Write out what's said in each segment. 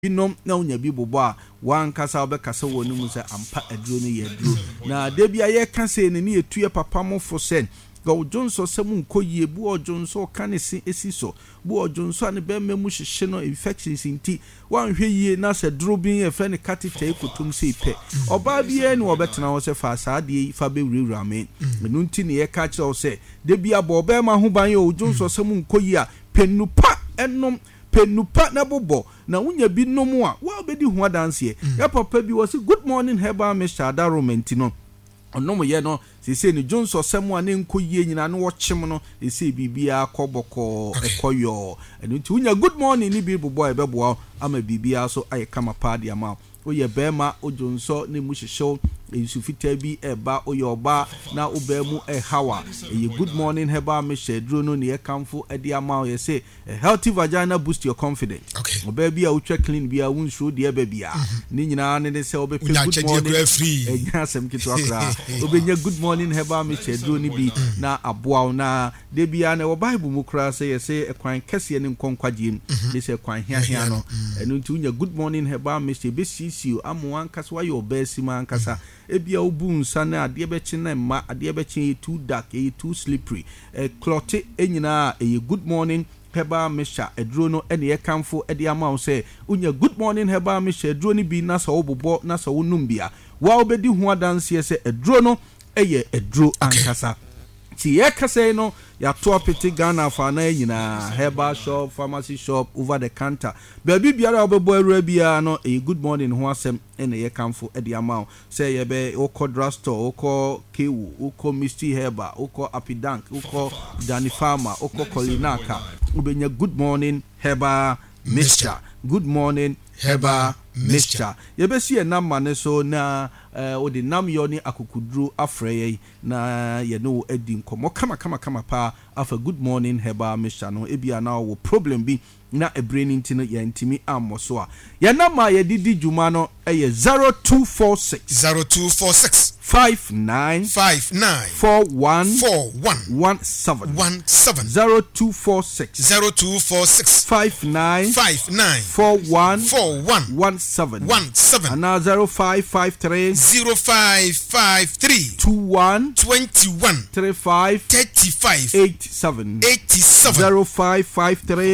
binom na unya bi bobo a wan kasa obekasa wonu mu se ampa aduro ne ye aduro na de bia ye ka se ne ne etuye papa mo fo sen go jonso se mu nkoyie bu ojonso kanese esiso bu ojonso ane be memu hyehye no infections nti wan hwe yie na se duro bin e fe ne cathether ekotum se ipe oba bia ne obetena wo se fa saade fa be wurewura me enu nti ne ye ka kire wo se de bia bo be ma ho ban ye ojonso se mu nkoyie a penupa enom penupa na bobo na unya bi nomu a wa obedi ho adanse ya papa bi wo se good morning herbal mixture adaromenti no onomo ye no se ni Jones osemo ane nkoyie nyina no wo kyem no se bibia koboko ekoyo enu ti unya good morning ni bi bobo e bebo ama bibia so aye kama padi ama oye bema ojonso ne mu hyehyew insufita bi eba oye oba na obemu hawa ye good morning herbal mixture duro no ne ye kamfo ade ama ye say a healthy vagina boost your confidence oba bi a utwa clean bi a wunso de eba bia ni nyina ne say obe good morning enya asem kitu akra obenya good morning herbal mixture duro ni bi na aboa na de bia na wo bible mu kra say ye say ekwan kese ne nkonkwaje ni say ekwan hia no enu nti unya good morning herbal mixture be sisiu amwan kasa wa your best man kasa ebia obu nsa na ade bechi na ma ade bechi too dark too slippery clotte enyina good morning herbal mixture edro no ene ye kamfo ede ama wo say unya good morning herbal mixture edro ni bi na so obobo na so wonum bia wa obedi ho adanse say edro no eye edro ankasa ti ye kase no ya to apete Ghana fa na nyina herbal shop pharmacy shop over the counter baby biara obebo awura bia no good morning ho asem ene ye kamfo ede ama say ye be oko drugstore oko kewu oko misty herbal oko apidank oko Dani Farmer oko Kolinaka ubenya good morning herbal mixture good morning herbal mixture ye be see na mane so na odi nam yo ni akukudru afreye na ye no edi nkomo kama pa afa good morning herbal mixture no ebia na wo problem bi na ebreni ntino ya ntimi amoso a ye na ma ye didi juma no eye 0246 59 41 0246 59 41 17 and now 0553 21 35 87 0553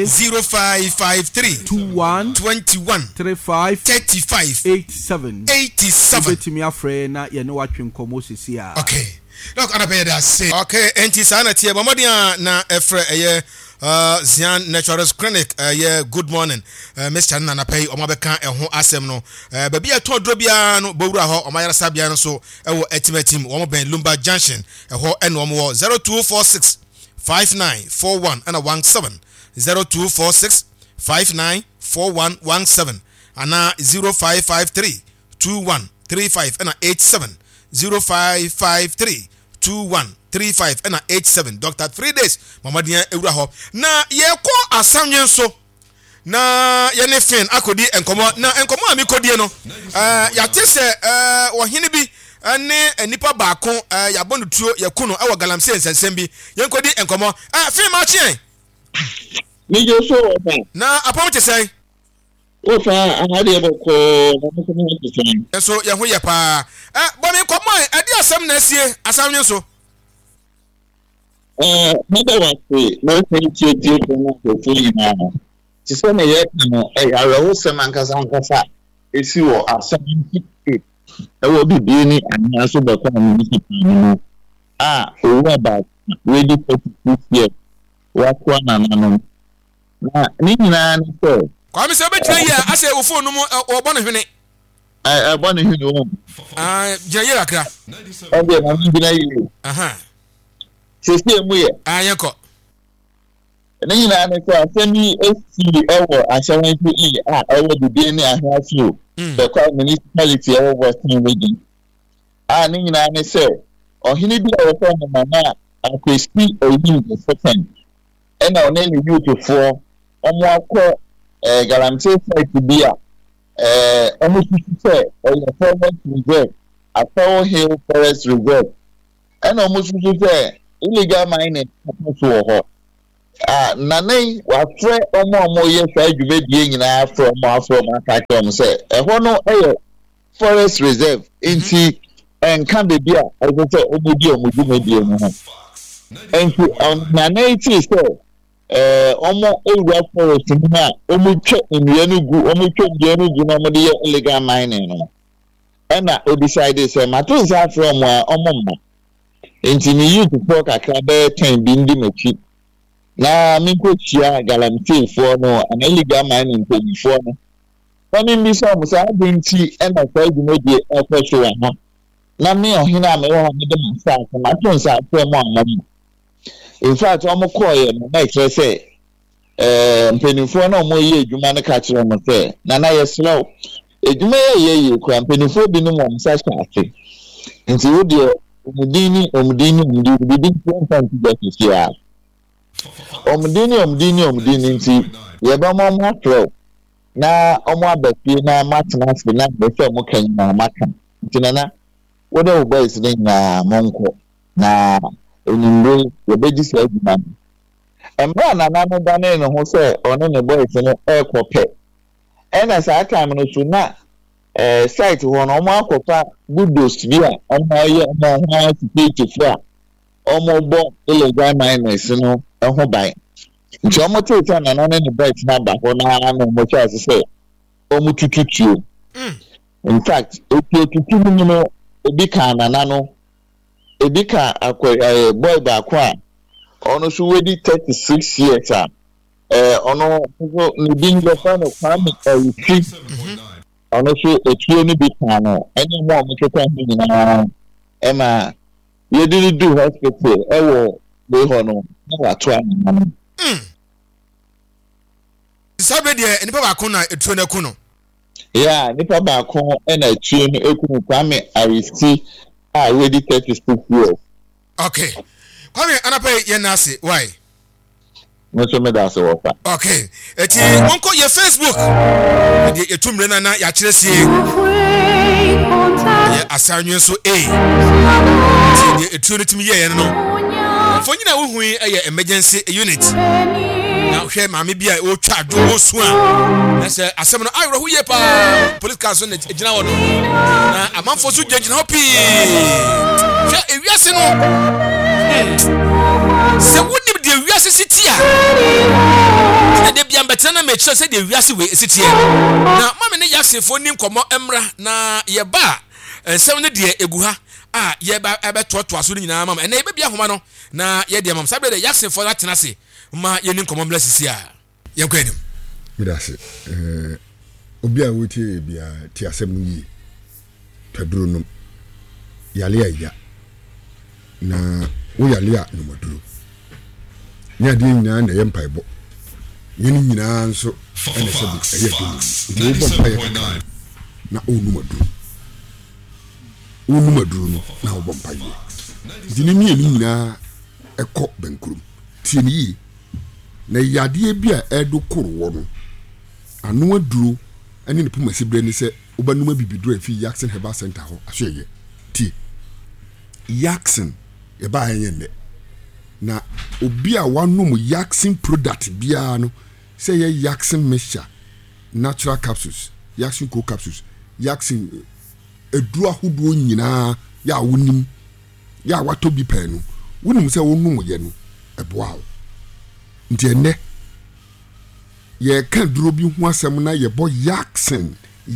21 35 87 betimi afre na ye ne watwe nkomo sisi a okay look anabeda say okay enti sana tie mamodia na efre eye Zian Naturals Clinic good morning Mr. Nana Pay omabeka eho asem no baby atodro bia no bowura ho omayara sabia no so ewo etimatim wo ben Lumba Junction eho eno mo 0246 5941 and 17 0246 594117 ana 0553 2135 and 87 0553 2135 and 87 Dr. 3 days Mamadian Ewura ho na ye ko asamyen so na ye ne fin akodi enkomo na enkomo ami kodie no ya tese wo hene bi ne nipa baako ya bonutuo ye kuno e wo galamse nsensem bi ye nkodi enkomo fin ma chien mi je so na apom te sei o fa ahade e boko na so mi te sei so ye ho ye pa bo mi komo e di asam na asie asamyen so mother was no thank you for fully now. Ti so me ye no awo sem ankasa esi wo asem e wo bibi ni anya so be kwa ni no owo about ready for this year wa kwa na no na ni nyina ni so kwa mi se be tire ya ase wo phone mu obo no hwene bo no hwene wo je ye lakra o be na mi gina yi sisi emu ye ayeko nyi na ne so asemi esi ewo ashawanti ewo bibi ni ahafio the municipality ewo Western region nyi na ne se ohini bi ewo so na mama akwesti oyin the second ena oneli youth for omo akọ guarantee site bi omo sise forest reserve Afro Hill Forest Reserve ena omo sise illegal mining so ho nanay wafre omo ye fa dwumedie nyina from akaka say ehwo no forest reserve inti enka bebi a say omudi no enki nanay ti say omo ewura forest ni na omutwe nnua no gu na mo de illegal mining no ena o decide say matunza from omo mma inti ni youth for kakra be 10 bi ndi machi na minko chia galamti for no an illegal mining for no oni mi so mo sa adinti ena kwa dwumedie efeso ha na me ohina me ho me de mfa matunza from omo. In fact, I'm a coy and I say, penny for no more ye, you man a catcher on the fair. Nana, you're slow. It may ye, cram penny for being one such country. And so, dear, Umudini, we didn't want to get this year. Umudini, Yabama Matro. Now, Oma Bettina, Martinas, the night before Mokan, Macan. Tinana, whatever boys name, Monko. Na onimre yebeji se adwuma embra na nanu dane ne ho se one ne boys no ekope ena sa time no so na site ho no mo akopa bulldoze bi a omo ye omo ha security fo a omo bo illegal miners no ho ban nti omo tete na nanu ne boys na ba ho na no mo cha se omo tututuo in fact tututu no obi ka na nanu Ebika boy back one. Ono so wedi 36 years ono ni bingo fa no kwame trip. Ono so etuo ni bi kan no. Any more mo keka ni na ema ye did do hospital ewo be ho no na wato ana. Sabe de nipa ba ko na etuo na ku no. Yeah, nipa ba ko na etuo no eku kwame Aristi already 36 years. Okay. Kwame anape yenase why? Mucho me da so wafa. Okay. Eti wonko ye Facebook. De etumre na ya kiresie. Ye asanwe so de etu no timi ye no. Fonyina wo hu eye emergency unit. Na hwe maame bia o twa do wo so a. Na se asem no ayro hu ye pa. Police council na ejina wo no. Na amanfo so jejina hopi. Hwe ewiase no. Se wonim de wiase sitia. Na de bia mbetena na mechire se de wiase we sitia. Na mame ne yaksefo nim komo emra na ye ba ensem ne de eguha ye ba ebetoto aso nyina mama ene be bia homa no na ye de mama sabe de yaksefo na tenase ma ye nim komo mla sisia ye kwanim midase obi a wotie bia ti asem no yi taduro no yale ya na wo yale a no maduro nya de nyina na ye mpaibo yeni nyina nso ene sabi eye dum wo bo mpaye na onu maduro no na wo bo mpaye dini mi nyina ekọ benkurum tieni yi na yade bia edo korwo no anu aduro ene ne puma sibre ni se obanuma bibiduro afi Jackson Herbal Center ho ahweye ti Jackson e ba yenye na obi a wanom Jackson product bia no se ye Jackson mixture natural capsules Jackson co capsules Jackson eduro ahodo nyina ya wonim ya wato bi pa no wonim se wonum ye no eboa nti ene ye kan duro bi ho asem na ye bo Jackson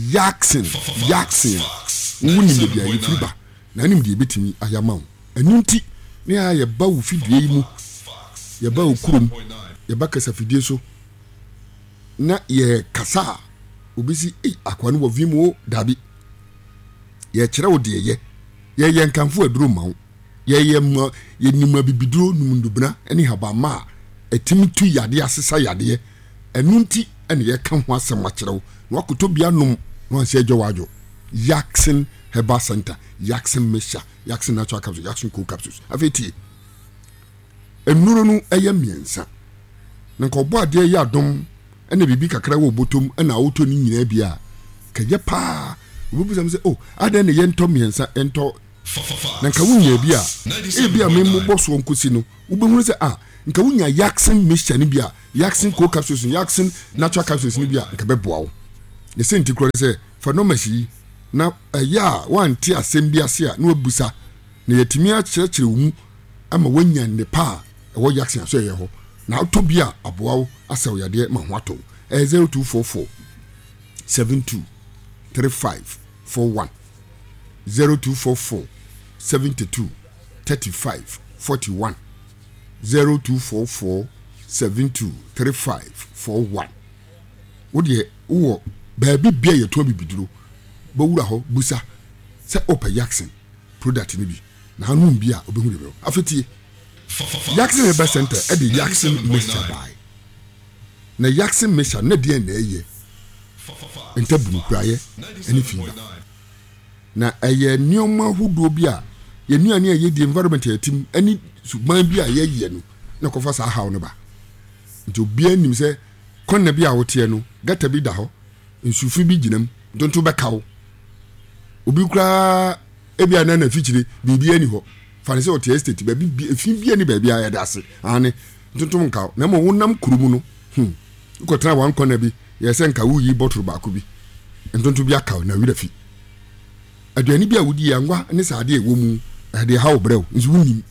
wonim de bia yefriba na nim de betimi ayama wo enunti ne ya ye ba wo fidie yi mu ye ba wo kurum ye ba kasa fidie so na ye kasa obisi akwa no wo vimo dabi ye kire wo de ye nkanfo aduro mawo ye nima bibiduro numundubna eni habama etimi tu yade asesa yade enunti ene ye kan ho asem akire wo na wakoto bia nom no anse adwawadwo Jackson Herbal Center Jackson Mixture Jackson Natural Capsules Jackson Co Capsules afeti enuro no eye miensa na ko bo ade ye adom ene bibi kakra wo botom ena auto ni nyina bia kaje pa obubu se ade ne ye nto miensa ento na nka wunya bia e bia memmo boso nkosi no ubehunu se nka wunya Yaxin mixture ni bia Yaxin co capsules Yaxin natural capsules ni bia nka beboa wo ne senti kro se fa no machi na ya wan ti asem bia se a na obusa na yetimi a kyerɛkyerɛ wo ama wanya ne pa wo Yaxin so ye ho na to bia aboa wo asaw yade ma ho ato 0244 72 3541 0244 72 35 41 0244 72 35 41 wodi wo baabi bia ye to bibiduro ba wura ho busa se opa Yaxin product ni bi na anu bia obehu de be afetie Yaxin Herbal Center e de Yaxin mixture buy na Yaxin mixture na de na eye enta bunu kraye eni fiba na eye nioma hudo bia ye nuane eye di environment yatim eni suban bia ye ye no na kofa sa hawo no ba nti obia nim se konna bia wote no gata bi da ho nsufi bi ginam donto be kawo obi kura ebia na fichire bibia ni ho fane se wote estate ba bi efin bia ni ba bia ya dase ane donto nkawo na mo wonam kurumu no ko tra wan konna bi ye se nka wuyi bottle ba ko bi donto bia kawo na wira fi aduani bia wodi ya ngwa ne saade ewo mu ade hawo brew nzu wunim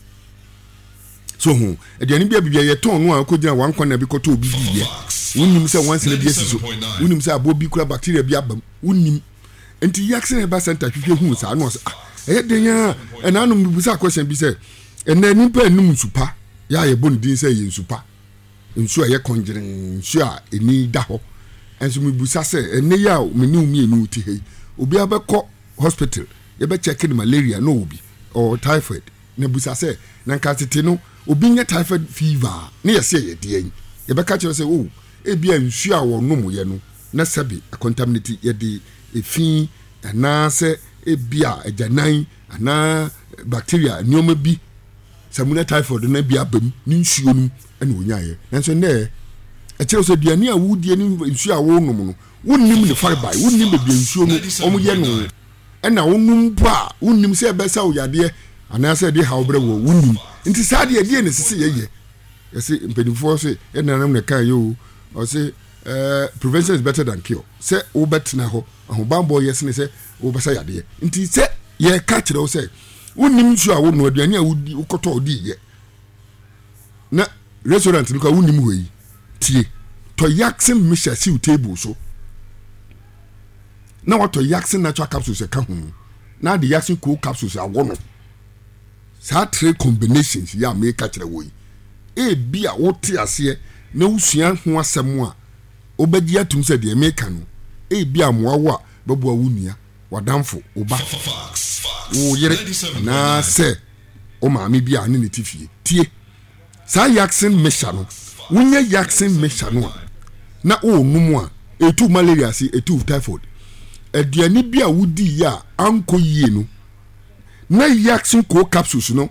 so hu aduani bia ye ton no a ko gina wan konna bi ko to obi bia wunim se wan sele bia siso wunim se abo bi kura bacteria bia bam wunim enti Yaxin Herbal Center hwehwe hu sa no e de nya enanu bi sa question bi se ena nipa enum supa ya ye boni din se ye nsupa nsu a ye kongiren nsu a eni da ho enso mi busa se ene ya menu mi enu ti hei obi abekọ hospital ye be check in malaria no obi or typhoid ne busa se na nkatete no obi nya typhoid fever ne ye se ye de yen ye be ka kire se o e bia nsu a wo nom ye no na sabi contaminate ye de efin na se e bia ajanan ana bacteria nioma bi samuna typhoid na bia bam ni nsuo nu ene onyaye nanso ne e kire so duane a wudie ni nsuo a wo nom no wonnim ne fiber wonnim be nsuo no omoye no ena wonum pa wonnim se be sa oyade ana se de hawbre wo wonnim nti sade e de ne sese yeye yesi mpenifo se ena nam ne kan yo o se prevention is better than cure se wo betina ho ahobambo yes ne se wo besa yade nti se ye ka kire wo se wonnim nsuo a wo no aduane a wudi ukoto odi ye na restaurant ni ka wonnim ho yi tie to Yaxin mixture si table so na what to Yaxin natural capsules ka ho na the Yaxin co capsules a wono sa three combinations ya make kire wo yi e bia wo te ase na usua ho asem a obagi atum se de make no e bia moawo a babua wunua wadamfo oba wo yere na se o maami bia ne netifie tie sa Yaxin mixture no wunye Yaxin mixture no na o numu a etu malaria si etu typhoid aduani bia wudi ya anko yie no na Yaxin co capsules no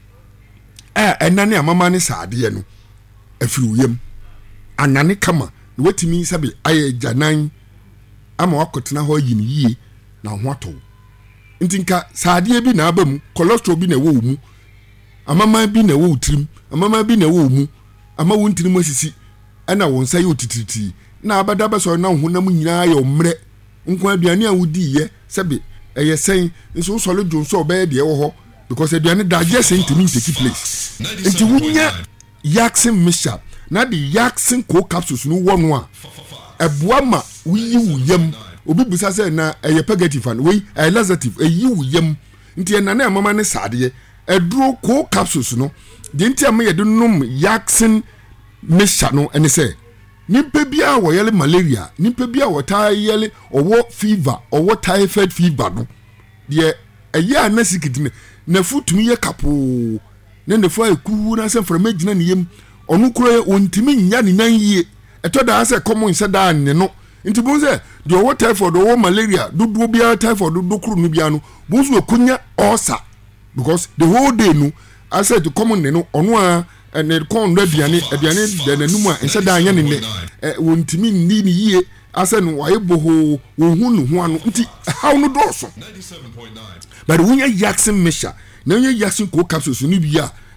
enane amama ne saade no afiri uyem anane kama wetimi sabe aye janan ama wakotena ho yin yie na ho ato ntinka saade bi na abam cholesterol bi na wo mu amama bi na wo trim amama bi na wo mu ama wo ntiri mu asisi ana wo nsa yo titiriti na abada beso na honam nyina ya omre nko aduane a wodi ye sabe eye sen nso sole jonso obe de wo ho because aduane digestion ntimi take place nti wunya Yaxin mixture na the Yaxin co capsules no wonu a eboa ma wiyi wuyam obi busa se na eye purgative and we laxative eyi wuyam nti na na mama ne sade eduro co capsules no de nti am ye de nom Yaxin mixture no ene se nimpe bia wo yele malaria nimpe bia wo ta yele owo fever owo typhoid fever no de eye anasikitine na futumi ye kapo ne ne fo eku na se frama gina ne yem onu kuro ontimi nya ne nan yie eto da se common se da ne no nti bo se de owo typhoid owo malaria dudu bia typhoid dudu kuro no bia no bo so ekunya ulcer because the whole day no I said to common ne no onu a ene kon do aduane de nanum a nse da anya ne ne wontimi ni ne yie ase no waye boho wo hu no ho ano nti how no do so 97.9 but when you Yaxin mixture na you Yaxin co capsules ni bia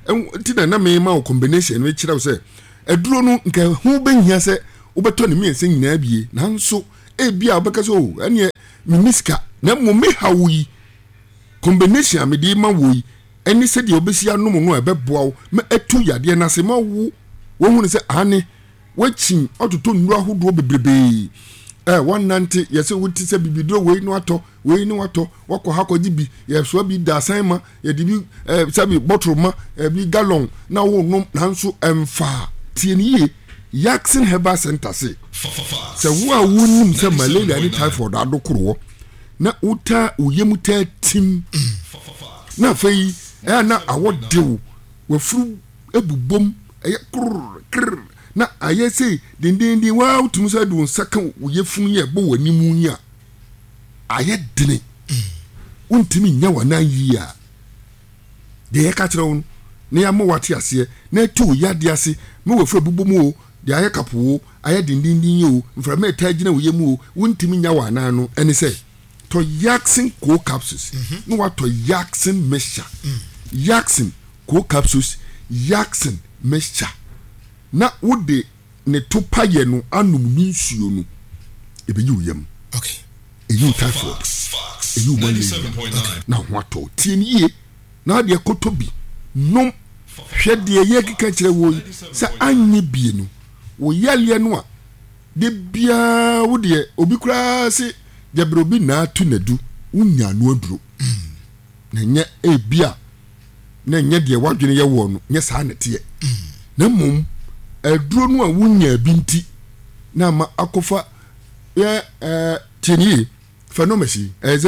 ti na me ma combination we kira say aduro no nka hu benhia say wobeto ne miense nyina bie nanso bia obeka so ene mimiska na mo me hawi combination amedi ma woyi eni se de obesi anom no ebeboa wo ma atu yade na se ma wo hu ne se ane wachin ototo nuru ahodo bebrebe 190 yese wuti se bibidro we no ato wako hakoji bi yeso bi da san ma ye di bi sabi bottle ma bi gallon na wo nom nanso emfa tieniye Jackson Herbal Center se wo a wonum se malaria ni typhoid adokoro na uta uyemuta tim na fei na awodew wafuru ebubom krr na ayese dindindi wa utum se du nsaka uyefun ye bo wanimu nya ayedene untimi nya wanan yi a de ye ka kire ne ya mo wate ase na tu yade ase me wafuru bubom o de aye kapo aye dindindi yo mfra me tagina uyemu o untimi nya wanan no ene se to Jackson co capsules no what to Jackson mixture Jackson co capsules Jackson mixture na wode ne topa ye no anum nsuo no ebeyi uyem okay eyi typhoid eyi malaria na wato tienie na de kotobi nom hwede ye keka kire wo se anye bie no wo yale no a de bia wode obi kura se jabrobi na tu nadu unya no aduro na nya ebia na nya de wadwene ye wo no nya saa nete na mum aduro no a wunya binti na ma akofa ye tieni phenomesi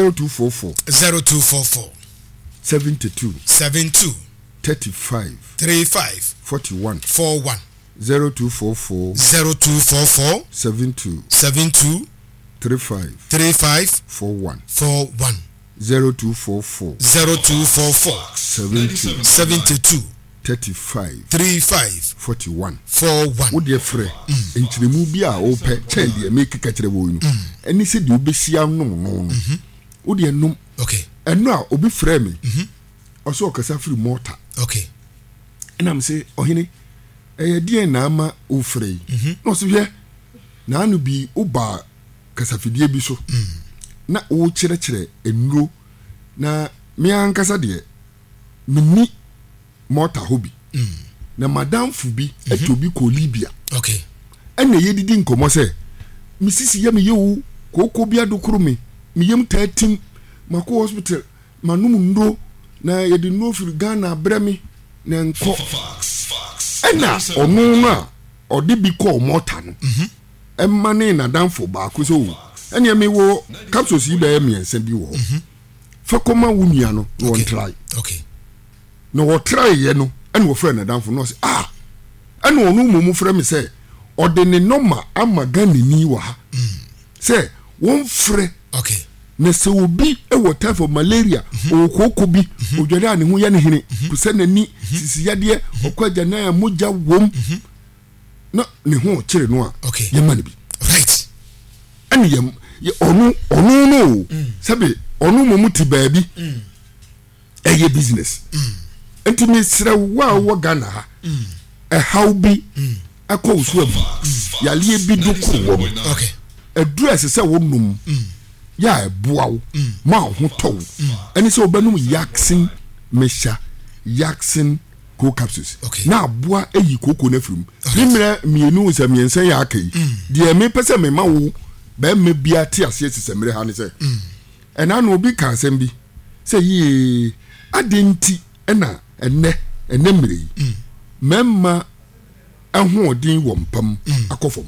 0244 72 35 41 0244 72 35 41 0244 72 35 41 wo de frɛ enkyiremu bi a wo pɛ kyɛn de make ka kyerɛ wo no ɛni sɛ de obesia no wo de nom okay ɛno a obi frɛ me ɔso ɔkasa firi mota okay ɛna me sɛ ɔhene ɛyɛ deɛ na ama wo frɛ na ɔso hwɛ na anu bi wo ba kasafidie bi so na wo kyerɛkyerɛ enuro na me ankasa de mini mota hobi na madam fubi etobi ko Libya okay ene yedidi nkomo se misisi yam yewu koko bia dokoro me yam 13 mako hospital manum ndo na yedi no firi Ghana bremi na nko ena onu na odi bi ko mota no emmane na danfo ba ko so ene me wo capsules yi be miense bi wo fa koma wunua no won try okay no wo try ye no ene wo frɛ na danfo no say ene onu mumu frɛ me say ode ne noma ama ganini wa ha say won frɛ okay na se obi e wo type of malaria o kokko bi odware ane ho ye ne hene ku se nani sisi yade okwaja na moja wom na ne ho kire no a okay ye mane bi right ene ye onu no sabe onu mumu ti baabi eye business enti me sere wa Ghana ha how bi akọ so abu yale bi do ko wo okay address se wo num ya boawo ma ho tow eni se obanum Jackson mesha Jackson co capsules okay na aboa eyi koko na firim nimre mienu se miensen ya akai de me pese me ma wo ba me bia ti ase sisemre ha ne se ena no obi kan sem bi se yi adenti ena enne mire memma ahoodin wo mpam akofom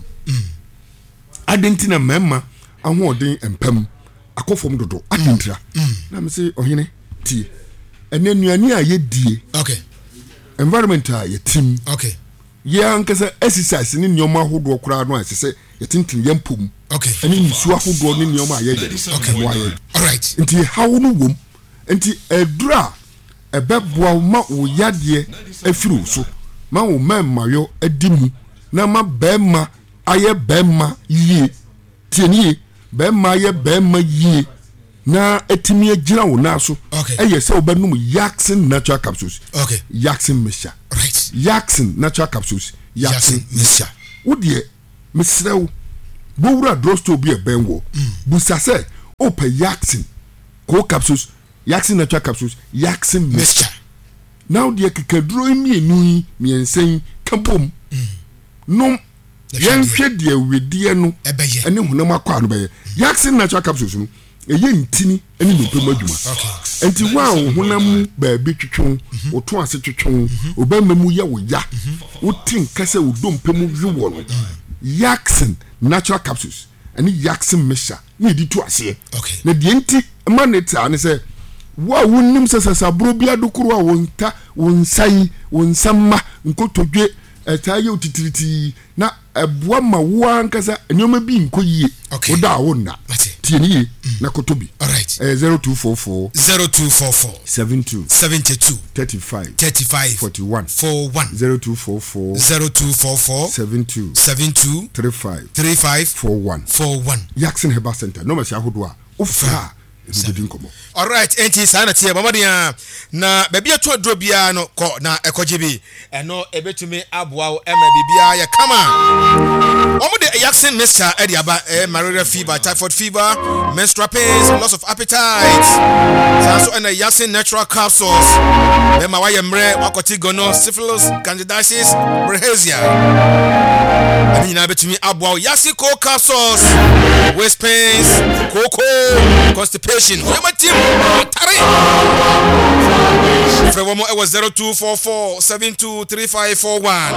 adenti na memma ahoodin empam akofom dodo adentra na me se ohene tie ene nuani a ye die okay environment a ye tim okay ye ankasa exercise ni nyoma hodo kura no asese ye tintin ye mpom okay ene nsu ahodo ni nyoma a ye ye okay all right nti hawo no wom nti edura ebeboa ma wo yade afiru so ma wo memmayo adimu na ma bema aye bema yie tienie bema aye bema yie na etimi agyina wo na so okay eye se obenum Yaxin natural capsules okay Yaxin mixture right Yaxin natural capsules Yaxin mixture wo de mesrew bo wura drugstore bi e benwo busa se open Yaxin co capsules Yaxin natural capsules Yaxin mixture now de kekaduro mienu miensen kabom nom yenhwe de awedie no ene honam akwa no be Yaxin natural capsules no eye ntini ene nopem adwuma enti wa honam ba bi twetwon wo to ase twetwon obammu ye wo ya wo tin kase wo dompem wiwo no Yaxin natural capsules ene Yaxin mixture ni di to ase na de enti maneta ne se wa wonnim sesasa bro bia dokuru a wonta wonsai wonsamma nkotodwe etaye utitiriti na eboa ma wo ankasa enyoma bi nkoyie oda wonna tieni na kotobi alright 0244 72 35 41 0244 72 35 41 Yaxin Herbal Center no ma ahodo a ofra all right enti sana tie mamadia na baabi ato adro bia no ko na ekoje bi eno ebetumi aboa wo ema bibia ya kama omo de Yaxin mixture e dia ba malaria fever typhoid fever menstrual pains loss of appetite so ena Yaxin natural capsules be ma waye mre wakoti gono syphilis candidiasis bilharzia ani na betumi aboa wo Yaxin co capsules waist pains coco constipation Yamatim Tari Frewomo it was 0244 723541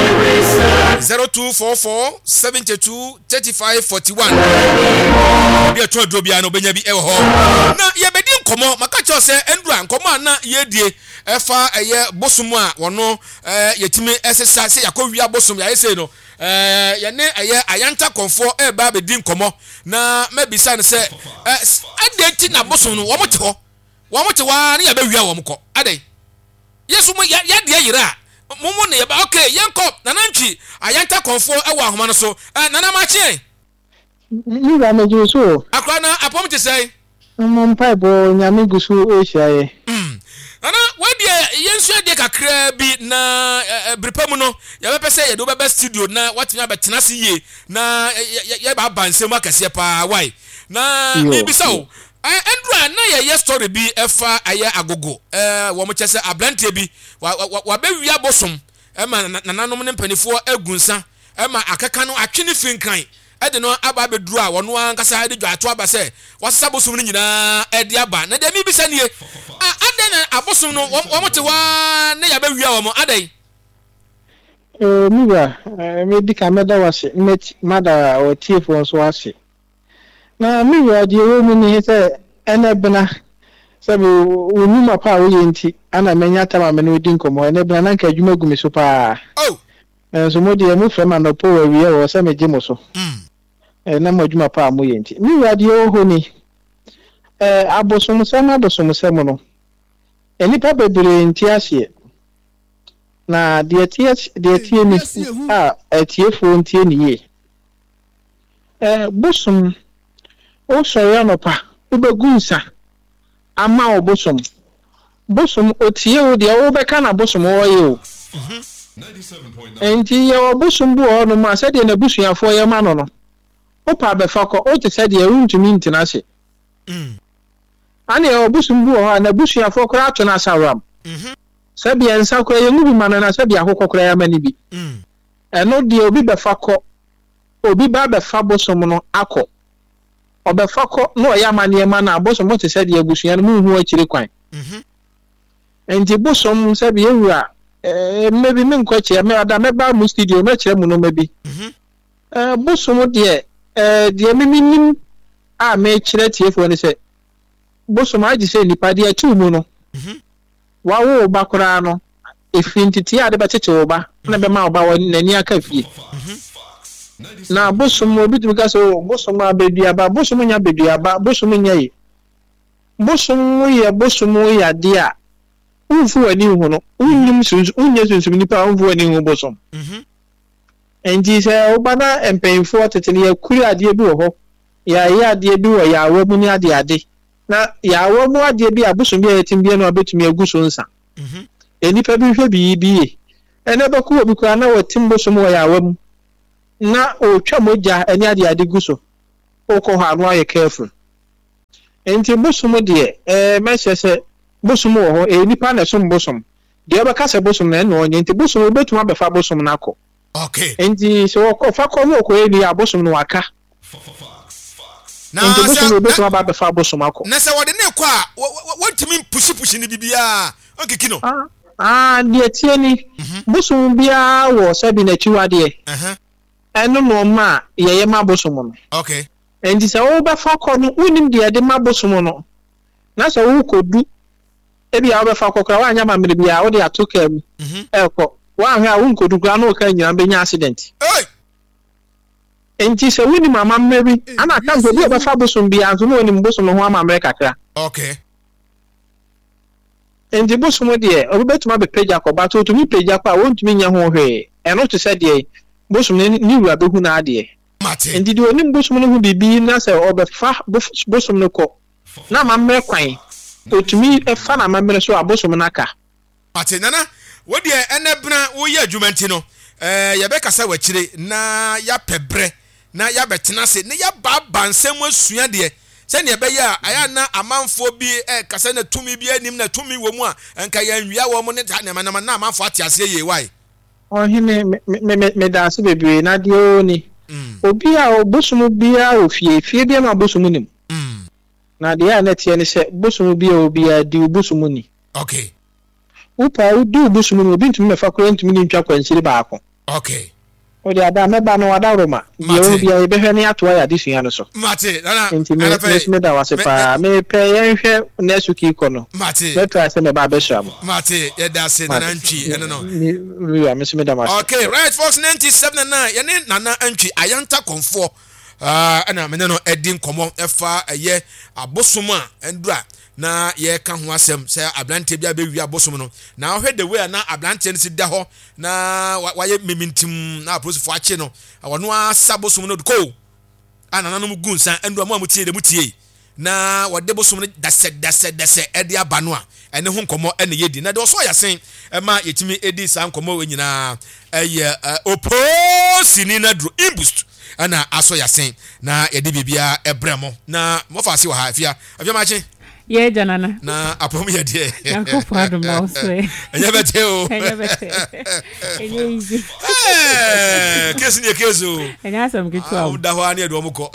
0244 72 3541 Bia to drobia no benya bi e ho na ye bedi nkomo maka cho se endura nkomo na ye die efa eye bosumu a wono yetimi esesa se yakowia bosum ya ese no ya ne eye ayanta konfo e ba bedi nkomo na mabisa ne se adenti na bosum no wo mote ho wo mote wa ne ya ba wia wo mko adai yesu mo ya de yira mumu ne ya ba okay yenko nanantwi ayanta konfo e wo ahoma no so nana ma chi ni ba meju so akra na apom te sei mo pai bo nyame gusu o hia ana wadi yensu de kakra bi na brepam no ya be pese ye do be studio na watnya be tenase ye na ye ba bansem akase pa why na me bisa o endra na ye story bi efa aye agogo wo mo chese ablante bi wa be wi abosom ma nananom ne mpanifo agunsa ma akaka no atwene finkan ede no aba beduru a wono ankasa de dwato aba se wasasa bosom no nyina ede aba na de mi bisa nie aden abosom no wo mote wa ne ya ba wi a wo mo aden miwa me dika meda wase met mada o tiefo so wase na miwa de wo mi ni se ene bena sabi onuma pa wo yenti ana menya tama me no din komo ene bena nanka adwuma gumi so pa so mo de mu frema no po wa wi wo se me gimo so na mo adwuma pa mo yenti miwa de wo ho ni abosom se no eni pa bebre nti ase na de tie ni etiefo ntie ni ye bosom o soya no pa ubegunsa ama obosom otie o de o beka na bosom o ye o 97.9 enti ye obosom bu o no ma se de na busuafo ye ma no o pa be fakọ o te se de runtumi ntina se ani obosom bu o na busuafo kra ato na saram sabi ensa kra ye ngubi ma na sabi akokọ kra ya mani bi eno de obi be fakọ obi ba be fa bosom no akọ obefako no ya manie ma na bosom mo te se de abusuan mu hu akire kwan enti bosom se bi ewura mebi me nko kire me ada me ba mu studio me kire mu no mebi bosom de de miminim a me kire tiefo ne se bosom aji se nipa de atu mu no wa wo ba kora no efintiti ade ba tete wo ba na be ma wo ba woni nani aka fie na bosom obi tuka so bosom abeduaba bosom nya beduaba bosom nya yi bosom ya dia unfu wani hu no unyim sunsu unya sunsu nipa unfu wani hu bosom enji se obana empenfo tetele ya kuri ade bi wo ho ya ade bi wo ya awu mu ni ade na ya wo mo ade bi abosom bi etim bi na obetumi aguso nsa enipa bi hwe bi ene ba ku obi kwa na watim bosom wo ya wam na o twa moja eni ade guso o ko ha no aye careful enti bosom de messese bosom wo ho enipa na so bosom de ba ka se bosom na no enti bosom obetumi abefa bosom na akọ okay enti so ko fa ko mo ko eni abosom no aka na se bosom abefa bosom akọ na se wo de ne ko a wantimi pushi ni bibia onkiki no de tie ni bosom bia wo sabi na chiwade eno no ma ye ma bosom no okay enti se wo be fa ko no unim de ma bosom no na se wo kodu ebi a wo be fa ko kra wa anya ma mere bia wo de atoka mu eko wa hwe a wo nkodu kra na o ka nyina be nya accident enti se woni mama mmeri ana ka go bi be fa bosom bia nso no onim bosom ho ama mere kakra okay enti bosom de obetuma be page akoba to mi page akwa wontumi nya ho hwe eno to se de bosom ni wura be hu na ade enti de onim bosom no hu bibi na se obefa bosom no ko na mamre kwan otumi efa na mamre so abosom naka ate nana wo de ene bna wo ye adwumanti no ye be kasa wachire na ya pebre na ya betena se ne ya baba nsem asua de se ne be ya aya na amanfo bi kasa na tumi bi anim na tumi wo mu a enka ya nwia wo mu ne ta na amanfo ate ase ye wai ohine me da se bebre na de oni obi a obosom bia ofie bia ma bosom nim na de ya na tie ne se bosom bia obi a di bosom ni okay upa udu bosom ni obi ntumi mefa kro ntumi ni ntwa kwansiri baako okay o de ada meba no wada roma de obi a ebe hwe ne ato ya de sua no so mate nana me da wase pa me pe yenhwe nesuki ko no mate me try se me ba be sham mate ye da se nana ntwi ene no we are me da wase okay right Fox 97.9 ye ne nana ntwi ayanta konfo ana me no edin komo efa eye abosom a endura na ye ka ho asem se ablante bia be wi abosom no na hwe the way na ablante no si da ho na waye memintim na aposofo ache no wono asabosom no ko ana no mugunsa endo mo amutie de mutie na wode bosom no dase ede aba no a ene ho nkomo ene yedi na de so ya sen ma yetimi edi sa nkomo we nyina eye oposini na dro imbust ana aso ya sen na yede bibia ebremo na mo fa se wa ha afia machi ye janana na apom ye de yankofo adoma oswe enye bete o enye easy kesi ni kezo enye asam kitu da ho ani edo mko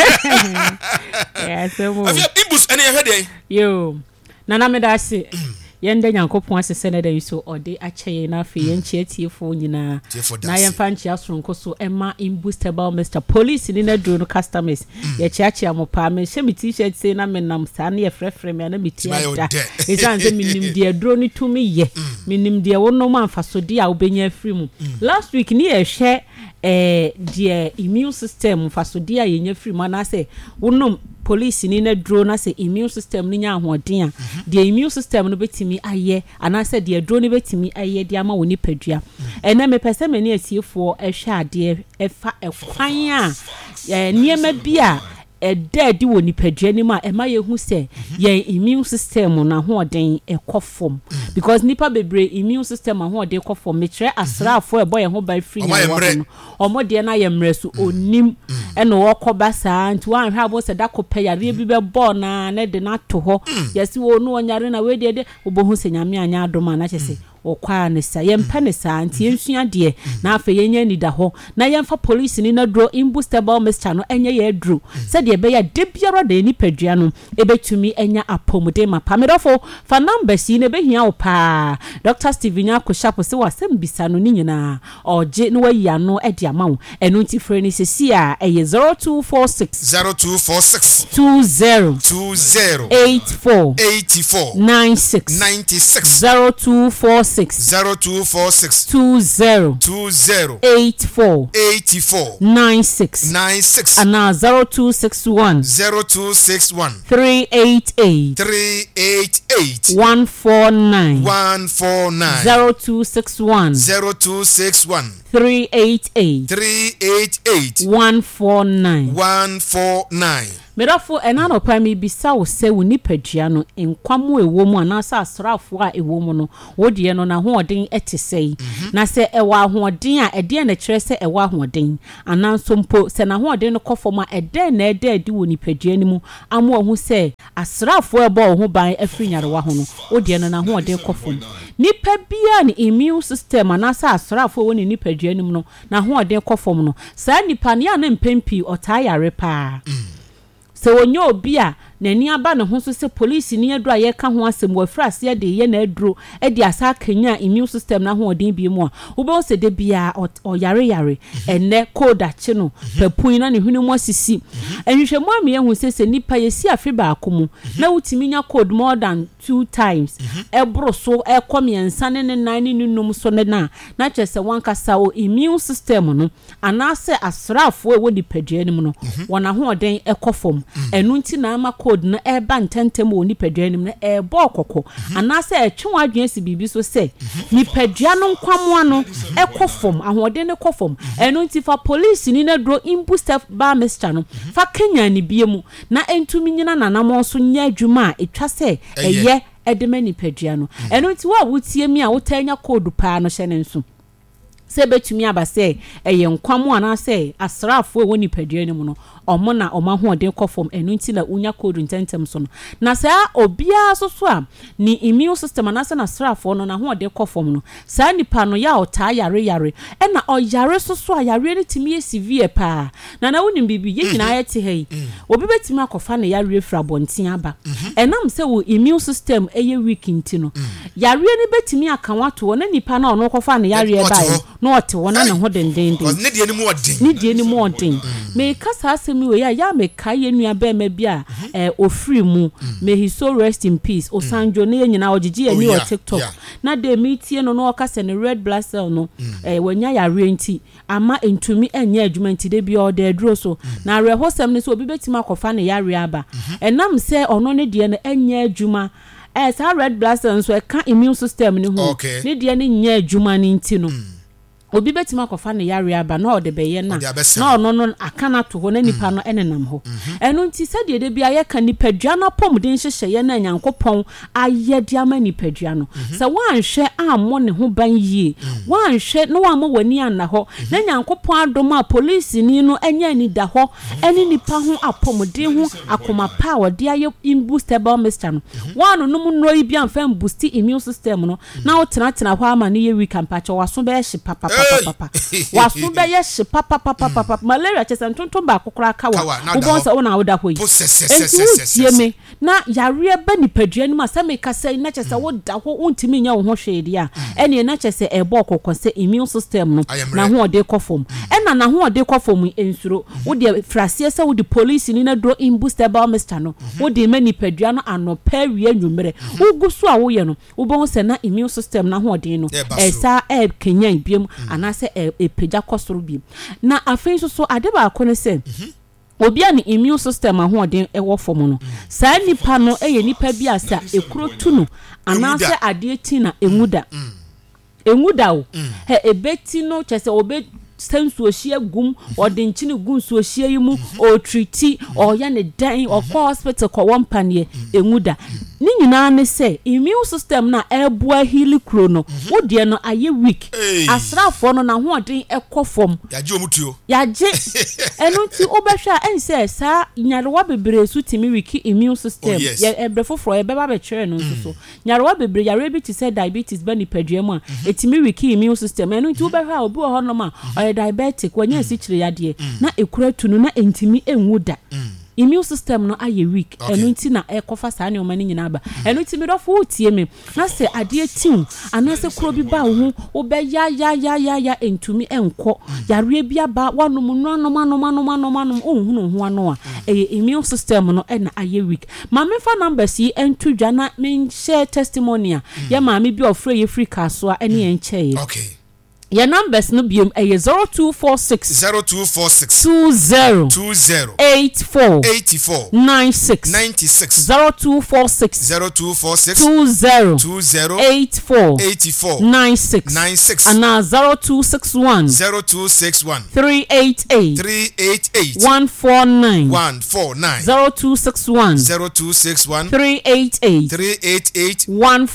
ya semo afia imbus ene ye hwede yo nana me da se yende nyankopon asese na da yiso ode akyeye na afi yenchi atiefo nyina na yemfa nchi asronko so ema imbustable Mr Police ni na drone customers ye chiachi amopa me hye me t-shirt say na menam sa na ye frefre me na meti ada ejanze minim de drone to me ye minim de wono manfa so de a obenya free mu last week ni ye hye de immune system fa so de a yenya free mu na say wono police ni na drone na say immune system ni nya ahoden a de immune system no betimi aye ana say de drone betimi aye de ama woni padua ena me pese me ne atiefo ehwe ade efa ekwan a niema bia edadi woni padua ni ma ema ye hu se ye immune system na hoden ekofom because nipa bebre immune system ahoden ekofom metre asrafo ebo ye ho ba free na omo de na ye mresu onim eno wokoba saa nti wan hwa bo se da kopa yare bi be bo na de na to ho yesi wo no onyare na we de obohu se nyame anya adoma na chese okwa ne sa yempa ne sa nti yensua de na afa yenya ni da ho na yemfa police ni na dro imbustable Mr no enye ye dro se de be ya de biara de ni padua no ebetumi enya apomode mapa medofo fa number si ne be hia wo pa Dr Steven Akoshapo se wasem bisa no ni nyina oje no wayi no e de amawo eno nti frɛ ni sesi a eye 0246 20 84 96 0246 20 84 96 and now 0261 388 149 0261 388 149 Merafo enano pa mi bisa wo se wo nipadua no enkwamo ewo mu anasa asrafo a ewo mu no wo de no na hoɔden etesei na se ewa ahoɔden a ede na kyerɛ se ewa ahoɔden ananso mpo se na hoɔden no kɔfom a ede na ede adi wo nipadua ni mu amo ho se asrafo ebo ho ban afiri nyarewa ho no wo de no na hoɔden kɔfom nipa bia ni immune system anasa asrafo wo ni nipadua ni mu no na hoɔden kɔfom no saa nipa ne a na mpempi ɔtaayare pa se wonyo obi a nani aba ne ho so se police ni aduro ye ka ho asem wo frase de ye na aduro e de asa kanya immune system na ho odin bi mu a wo be se de bia o yare enne code ache no papun na ne hunu mo asisi enhwehwe mo ame hu se nipa ye si afi ba akomu na wutimi nya code more than 2 times e bro so e komiensa ne nan ne num so ne na kyese wankasa o immune system no anase asrafo e wo di padua ni mu no wona ho odin e kofom enu nti na ama code no eba ntentem o nipadua nim no ebo okoko anase etwe adwen si bibi so se nipadua no nkwamo ano ekofom ahoden ne kofom enu nti fa police ni na dro imbuster ba mister no fa kenya ni biemu na entumi nyina nanamo so nya adwuma etwa se eye edema nipadua no enu nti wa wutie mi a wotanya code pa no hye ne nso se betumi abase eye nkwamo anase asrafo e woni padua ni mu no omo na oma hoɔden kɔfom enu nti na unya code ntentem so no na saa obia so a ni immune system anase na asrafo no na hoɔden kɔfom no saa nipa no ya ota yare na oyare so a yare ne timi severe pa na wonim bibi ye nyina ayete hei obi betimi akɔfa na yare fra bonten aba enam se wo immune system eye weak nti no yare ne betimi akawato na nipa na ono kɔfa na yare ba no ote wona na ho dendende ne die ni mu odin me kasa mi we ya me kai enua be ma bia ofri mu may he so rest in peace osanjo ne nyina ogigi ani o TikTok na de mi tie no no kasa ne red blood cell no wanya ya renti ama entumi enya adwuma nti de bia o de duro so na rehosem ne so obi betima akofa ne ya re aba enam se ono ne de ne enya adwuma sa red blood cell so e ka immune system ne ho ne de ne nya adwuma ne nti no obi betima akofa ne yare aba na ode beye na no akana to ho na nipa no enenam ho eno nti se de bia ye ka nipadua na pomden hyehye na nyankopon ayede ama nipadua no se wanhwe ammo ne ho ban yie wanhwe no wammo wani anna ho na nyankopon adoma police ni no enya ni da ho eni nipa ho apomden ho akoma power de aye imbustable mister no wano no mu no yi bia mfa boost immune system no na otena ho ama ne ye weak ampacho waso be hye papa wasu be yes papa malaria chesa ntonto ba kokora kawa ubonsa wona woda hoyi entie me na yare ba nipadua nim asame kasa na chesa woda ho untimi nya wo ho hwede a ene na chesa ebo kokose immune system no na ho ode kofom ena na ho ode kofom ensuro wode frase se wode police ni na do imbustable mister no wode ma nipadua no anopa wie nwumere ugusu a wo ye no ubonsa na immune system na ho ode no esa kenya biem anase epeja kosoro bi na afei so ade ba akone se obi ani immune system ahoden ewo fom no saa nipa no eye nipa bi asa ekuro tu no anase ade ti na enguda o ebeti no chese obe sensu ohia gum odenchine gun so ohia yimu o treati o ya ne dan o hospital ko wompane enguda ni nyina ne se immune system na ebua heal kro no wode no aye weak asrafo no na hoden ekofom yaje omutuo yaje enu ti obehwa ense sa nyarewa bebre su timi weak immune system ya ebrefofro ebeba be kire no so nyarewa bebre yare bi ti se diabetes ba ni padua mu a etimi weak immune system enu ti obehwa obi ho no ma diabetic wanya sichire yade na ekura tunu na entimi enwuda immune system no aye weak enu nti na ekofa saa ne omani nyina ba enu nti me dofo tie me na se ade tim anase kuro bi ba ho wo be ya entumi enko yare bia ba wanom no ohunu ho ano a immune system no na aye weak ma me fa numbers yi entu dwa na me share testimony a ya ma me bi ofre ye free kaso a ene enche okay Your numbers no be 0246 20 84 96 0246 20 84 96 and now 0261 388 149 0261 388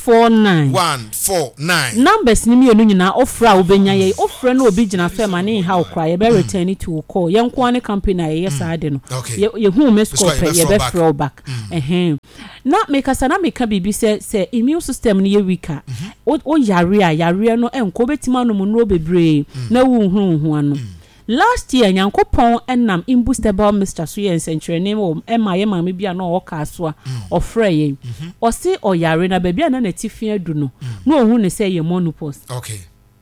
149 numbers ni me nyina ofra obenya ye ofra na obi gina fe ma ne ha okra ye be return to call ye nko ne company ye saade no ye hu me scope ye be throw back na make sana make bibi say immune system ni ye weaker o yare no enko betima no mu no bebre na wu hu ano last year Nyankopon enam imbustable Mr. Suye Century o ema ye ma me bia na o ka so a ofra ye o se o yare na ba bia na natifia du no na ohun ne say ye monopause okay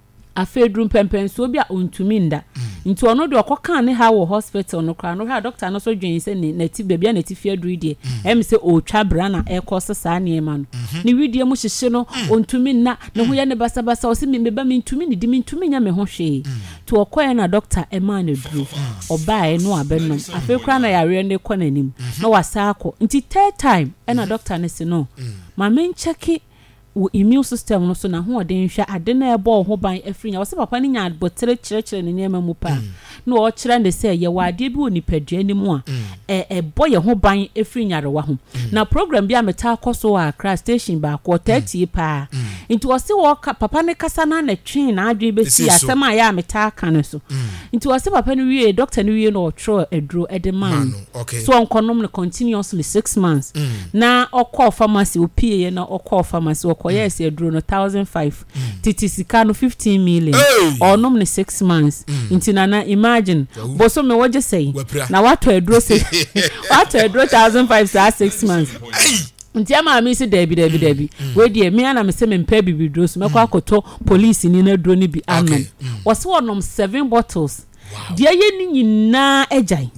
afedrum pempen so bia ontumi nda nti ono de okoka ne ha wo hospital no kra no ha doctor no so dwen se ne nati ba bia natifia du die em se o twa bra na e ko sesa ne ma no ne widie mu hyehye no ontumi na ne ho ye ne basa o se me ba me ntumi ne di me ntumi nya me ho hwe to okoye na doctor e ma na duru oba e no abennom afekra na yare ne ko nanim na wasa akọ nti third time e na doctor ne se no ma men check immune system no so na ho ode nhwa ade na ebo ho ban afrinya wo se papa ni nya botere kire ne nema mu pa na o kire ne se ye wade bi oni padua ni mu a boye ho ban afrinya rewa ho na program bi a meta akoso a Accra station ba ko 30 pa nti wo se wo papa ne kasa na na twen na adwe be si asema ya meta aka no so nti wo se papa ni wie doctor ni wie no o tro edro edeman so onkonom ne continuously 6 months na okọ pharmacy opie na okọ pharmacy yes edro no 1500 titisika no 15 million onom ne 6 months intina na imagine boso me woje say na wato edro say wato edro 1500 sa 6 months nti ama mi se debi we die me ana me se me mpa bibidro so me kwa akoto police ni na dro ni bi amen wose onom 7 bottles die ye ni nyina ejai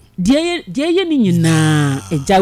die ye ni nyina eja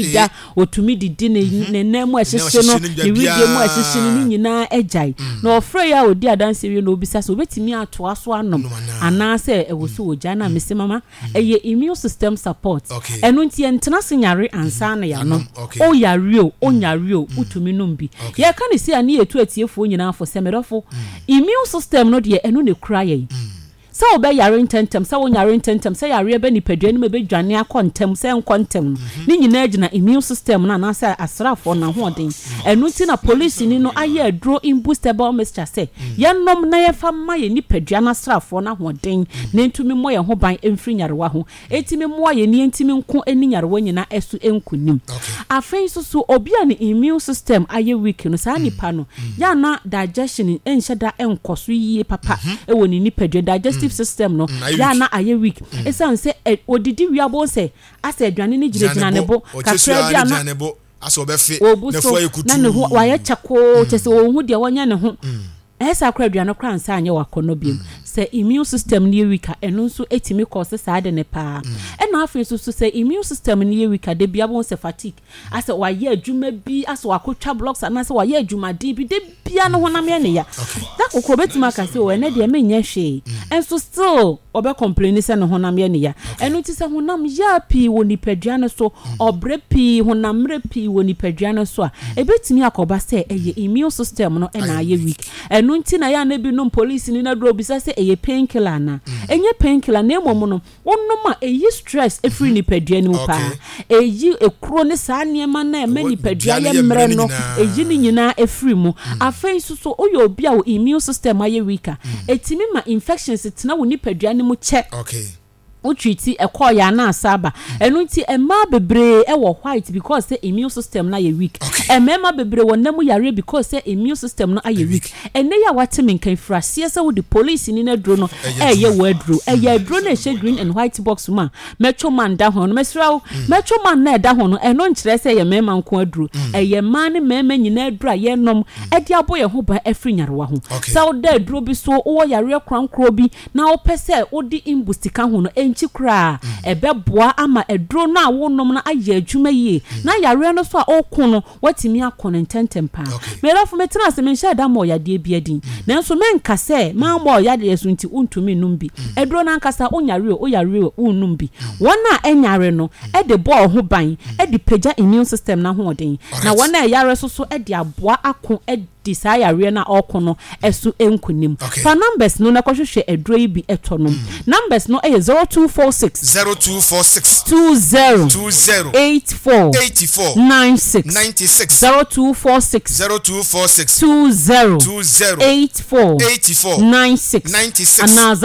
otumi didi ne nemu ehihye no ne widie mu ehihye ni nyina ejai na ofre ya odi adanse wi no obisa so betimi ato aso anom anase ewoso oja na mese mama eye immune system support eno nti entena senyare ansa na ya no o yare o utumi no mbi ye ka ne si ani etu atiefo nyina afo semedofo immune system no de eno ne kura ye so obe yare intentem so won yare intentem so yare be ni padua ni me be dwane akontem so enkontem ni nyina agina immune system na na say asrafo na ho odin enu ti na police ni no aye adro imbustable Mr. say yenom na ye fa ma ye ni padua na asrafo na ho odin na ntumi mo ye ho ban emfiri nyarewa ho etimi mo ye ni ntimi nko eni nyarewa nyina esu enkunim afen so obi an immune system aye weak no sa nipa no ya na digestion enhyeda enkoso yie papa e woni ni padua digestive system no ya na aye weak esan se odidi wiabo se asa adwane ni giregyina ne bo kakra bia na asa obefe na fo ekutu na ne ho waye chako chese wo hu de wonya ne ho esa akra aduane kra nsa anye wakono biem se immune system ni weak eno nso etimi cause saade ne pa ena afi so se immune system ni weak de bia bon se fatigue asa waye adwuma bi asa wakotwa blocks anase waye adwuma de bi de bia no honam ye ne ya da kokro betima ka se o ene de menye hwe enso still obe complain se no honam ye ne ya eno ti se honam ya pi woni paduane so obre pi honamre pi woni paduane so a ebetimi akoba se eye immune system no ena aye weak eno nti na ya na bi no police ni na dro bisa se eye painkiller na enye painkiller na emom no wonnom a eyi stress efiri ni paduane mu pa eyi ekro ne saa niema na eme ni paduane mre no eyi ni nyina efiri mu afei so oyo obi a immune system aye weaker etimi ma infections tena wo ni paduane mu che utriti ekọ ya na asaba enu nti ema bebre e wo white because say immune system na ye weak emema bebre wonam yare because say immune system no aye weak ene ya watemi nkan frase say wo the police ni na dro no ye wadro ye dro na she green and white box ma metro man da ho no mesrawo metro man na da ho no eno nkire say ye mema nko adro ye man ne mema nyina adro ye nom e di abo ye ho ba afri nyarewa ho so da adro bi so wo yare krankro bi na wo pese wo di imbustika ho no enchi kra ebeboa ama edro no a wonom na aye adwuma yie na yare no so a okuno watimi akon ntentempa me rafo metina se me hye da mo yade bia din nanso menka se ma mo yade yesu nti untumi numbi edro na nkasa onyare o yare unumbi wona enyare no e de bo ho ban e de pagya immune system na ho odin na wona yare so e de aboa akon desire yare na okono esu enkunim fa numbers no na kwhwehwe edro yi bi etonom numbers no e 0246 20 84 96 0246 20 84 96 and now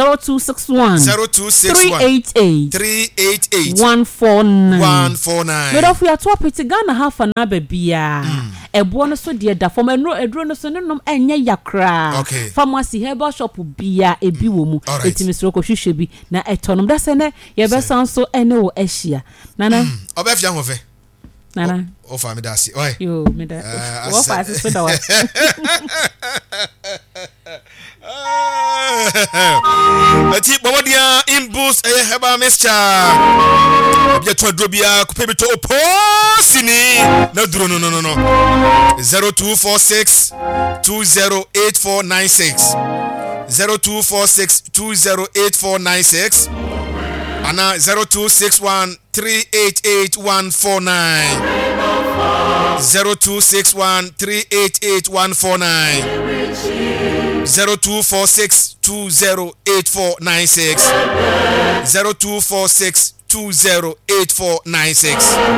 0261 388 149 but if we are top it Ghana half an hour bia ebo no so de da form edro no so nenom enye yakra pharmacy herbal shop bia ebi wo mu etimisro ko hwehwe bi na etonom da se ne ye be san so ene wo ahia nana obefia ho fe nana o fa me da si oi yo me da wo fa se da wa ati bomodia imbus heba mixture bia to drobia ko pebi to oposini na duro no 0246 208496 0246 208496 ana 0261 388 0261 388 149 0246 208496 0246 208496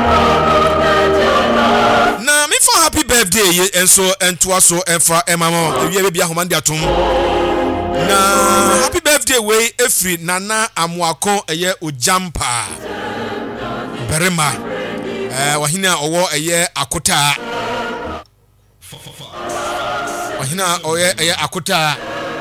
na me for happy birthday enso entoaso enfa emamo ewie bia homande atom na happy birthday we efri nana amuako eye ojampa berema wahina owo eye akota wahina oye eye akota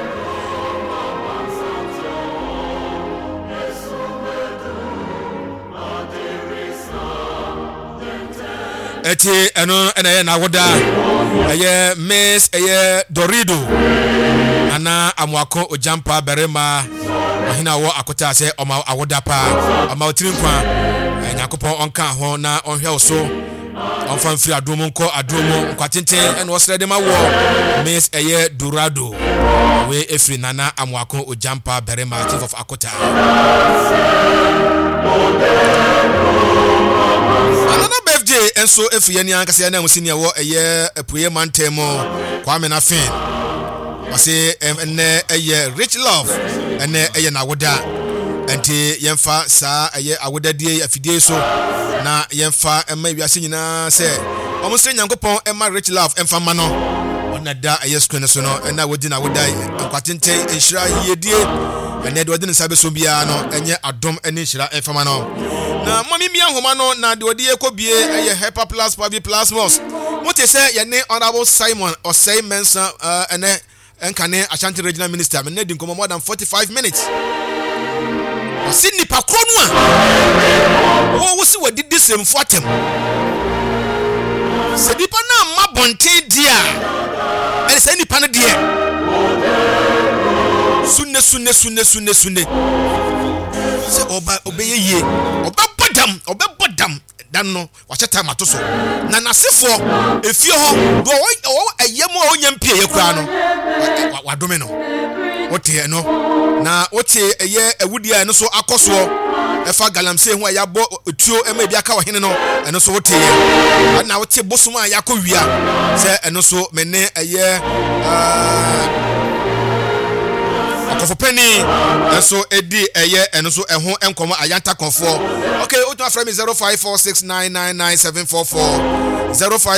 eti eno ena na woda eye miss eye dorido ana amwako ojampa berema wahina wo akota se oma awoda pa ama otirinkwa nyakopon onka ho na onhwe oso onfan firi adomo nko adomo nkwatenten ena osrede ma wo miss eye dorado we efri nana amwako ojampa berema chief of akota enso efie ni ankasa na musini wo eye apuye mantemo Kwame na fin wase ene eye rich love ene eye na woda enti yemfa sa eye awoda die afidie so na yemfa ema wiase nyina se omusre nyankopon ema rich love emfa ma no ona da eye screen so no ena wodi na woda akwatenten enhira yedie ene de wodi ne sabe so bia no enye adom ene enhira emfa ma no na mami mi ahoma no na de odi ekobie eye Hyper Plus Pavi Plasmos mote se ye ne honorable Simon Osei Mensa ene enkane Ashanti Regional Minister me ne di nkomo more than 45 minutes osini pakro no a wo si wadi disemfo atem se dipa na mabonte dia ele se nipa no die sunne se oba obeyeye oba bodam dan no wacheta matoso na nasefo efie ho do ayemo onyampie yekura no wadome no wote no na wote eye awudia no so akoso efa galamse hu ayabo otuo ema bia ka wahene no eno so wote na wote bosoma ayakowia se eno so mene eye for penny so edi eye eno so eho enkomo ayanta konfo okay otu aframe 0546999744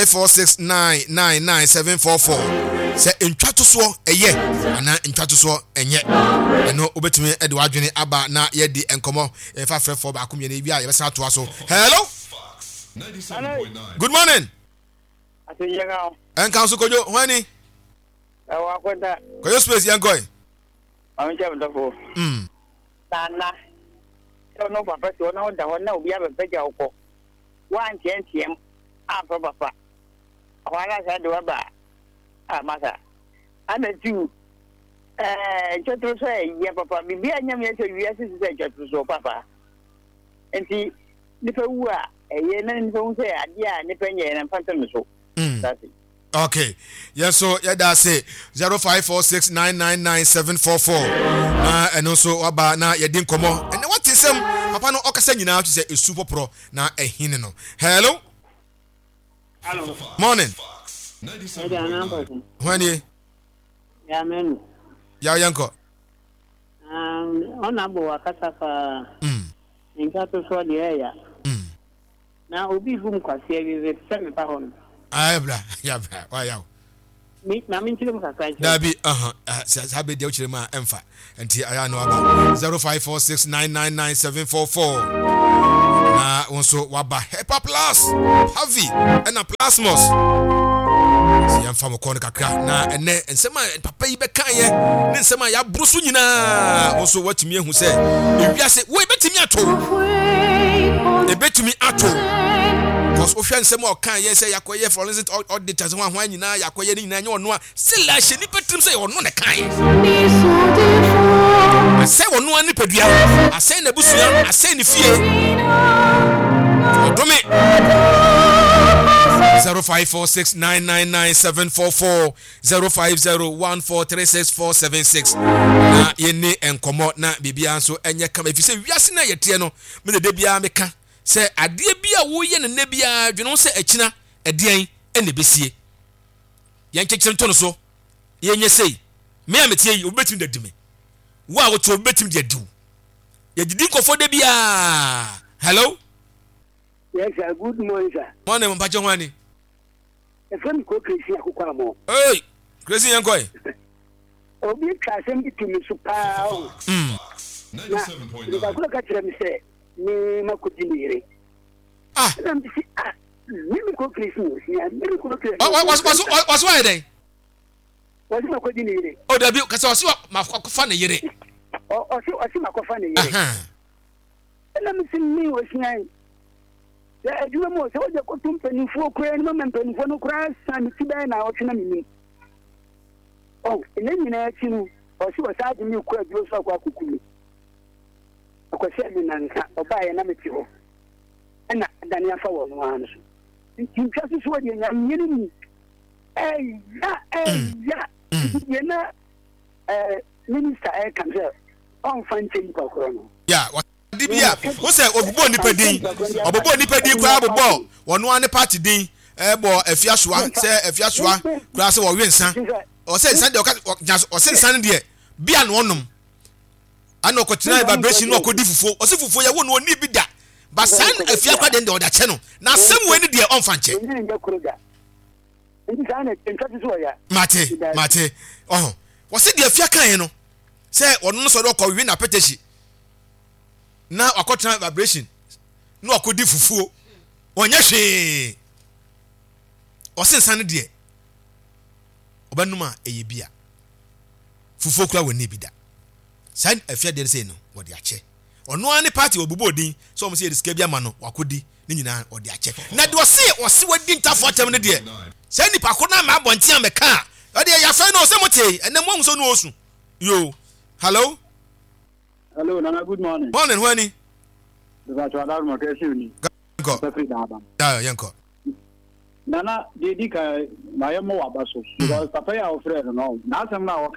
0546999744 se entwato so eye ana entwato so enye eno obetumi edi wadwene aba na yedi enkomo efa frefo ba akomye na bia ye besa to aso hello 97.9 good morning atiyenga enkanso kojo hwani ewa kwenda kojo space yankoi Anja mdafo. Sana. No papa to na onda wona obi abeja uko. Wan tiem afa papa. Awala sa do ba. Masa. Ana tu. Chatro say, yeah, papa, maybe I am yet a year since I chatro so, papa. And see, if I were a year and don't say, yeah, Nipenya and Phantom so. That's it. Okay. Yes, so yeah, that's it. 0546999744. And also about now you didn't come on. And what is Papa no okasa nyina to say a super pro na a hine no. Hello. Hello. Morning. When you? Yeah, man. Ya yanko. Honorable Akasafa. In Cato for the area. Now, we be boom kwasi is 7 pounds. Ayabra, yabra, why Me, na minti mo kakra. Dabi, sabe de uchirema emfa. Enti aya no aba 0546999744. Na wonso waba Hepa Plus, Heavy, and a Plasmos. Si emfa mo kono kakra na ene ensema papa yi beka ye, ne ensema ya brusu nyina. Wonso watimi ehu se, ewiase we betimi ato. E betimi ato. Because Ocean Samo can yes, say Yakoye for instance, or the Tazwan when you know Yakoye in your no, still I should nipper say or no the kind. I say or no one nipper, I say the Bussian, I say the fear. Domi 0546999744 0501436476. Na yene and come na Bibian so and ya come if you say we are seen at Yetiano, me the debia meka. Say adie bia wo ye ne bia dweno se akina adien ene besie yan kekere ntono so ye nye sei me ametie yi obetim da dime wo a wo to obetim da diu ye didi nkofo de bia. Hello. Yes, sir. Good morning, sir. Morning mpacho hwani. E fam ko Crazy akukwa mo. Hey, Crazy yankoi. Obi ka sem bitimi so pa o. 97.9. Ba kula ka kire mi se ni makudinire. Mimi ko Crazy ya, mimi ko Crazy. Was why then? Was makudinire. Oh, dabi ka se wasi makofa na yire. Wasi makofa na yire. Ela mi sin mi wasian. Ya aduma mo se oje ko tumpanifo kura ni mampanifo no kura san ti ba na o tena mimi. Oh, ene nyina ya chinu. Wasi wasadi mi ko aduro so kwa kukumi. Akwase mi nanka oba ye na meti ho. Ana dani afa wo no anu so. Ntwa so so de nya nyene ni. Ya. Ye na minister kan se on fanche ni kokoro no. Ya, dibia wo se obubo nipa din kwa bobo wono ane party din bo afiasoa se afiasoa kura se wo wensa o se nsan de o se nsan de bia no onom ana okotina vibration no okodi fufuo o se fufuo ya wo no oni bi da ba san afia kwa de oda che no na asem we ni de on fanche mate wo se de afia kan no se ono no so do ko wi na peteshi na akotran vibration no akodi fufuo onye hwe osensan de obanuma eyebia fufuo kura woni bida san afia de say no wodi ache ono ani party obubo odin so mo say riska bia ma no wakodi ni nyina odi ache na de ose wadi ntafo atem ne de sai ni pako na ma abonti ameka odi ya fa no se mote ene mo nso no osu yo. Hello. Hello, Nana, good morning. Morning, Wani. Yanko. Nana, did you my more abaso? Because Papa, our friend, no, nothing now.